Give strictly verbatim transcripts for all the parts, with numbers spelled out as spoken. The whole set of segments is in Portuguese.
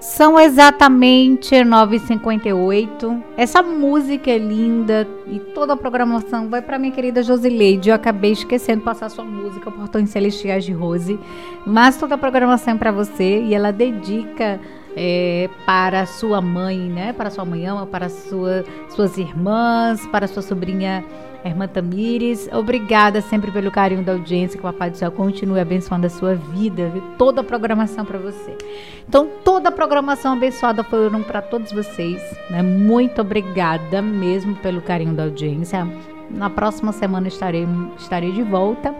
São exatamente nove e cinquenta e oito. Essa música é linda e toda a programação vai para minha querida Josileide. Eu acabei esquecendo de passar sua música, Portões Celestiais de Rose. Mas toda a programação é para você e ela dedica é, para sua mãe, né? Para sua mãe ama, para sua, suas irmãs, para sua sobrinha a irmã Tamires. Obrigada sempre pelo carinho da audiência, que o Papai do Céu continue abençoando a sua vida, viu? Toda a programação para você. Então, toda a programação abençoada foram para todos vocês, né? Muito obrigada mesmo pelo carinho da audiência. Na próxima semana estarei, estarei de volta.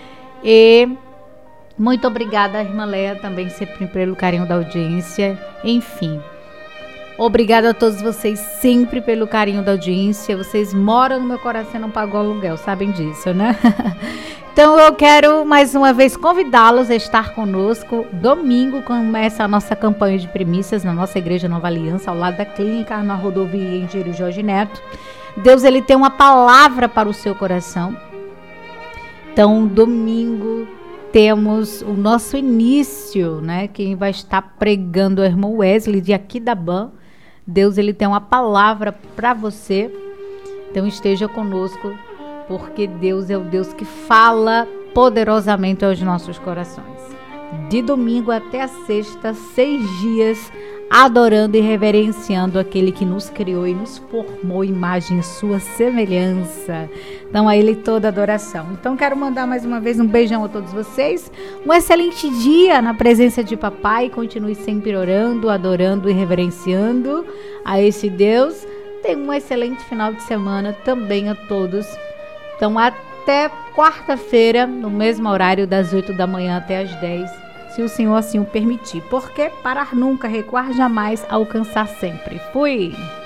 E muito obrigada, irmã Léa, também sempre pelo carinho da audiência. Enfim. Obrigada a todos vocês sempre pelo carinho da audiência. Vocês moram no meu coração e não pagam aluguel, sabem disso, né? Então eu quero mais uma vez convidá-los a estar conosco. Domingo começa a nossa campanha de primícias na nossa Igreja Nova Aliança, ao lado da clínica, na rodovia Engenheiro Jorge Neto. Deus, ele tem uma palavra para o seu coração. Então, domingo temos o nosso início, né? Quem vai estar pregando é o irmão Wesley, de Aquidabã. Deus, ele tem uma palavra para você. Então esteja conosco, porque Deus é o Deus que fala poderosamente aos nossos corações. De domingo até a sexta, seis dias, adorando e reverenciando aquele que nos criou e nos formou imagem e sua semelhança. Então a ele toda adoração. Então quero mandar mais uma vez um beijão a todos vocês. Um excelente dia na presença de papai. Continue sempre orando, adorando e reverenciando a esse Deus. Tenha um excelente final de semana também a todos. Então até quarta-feira, no mesmo horário, das oito da manhã até as dez, se o Senhor assim o permitir. Porque parar nunca, recuar jamais, alcançar sempre. Fui!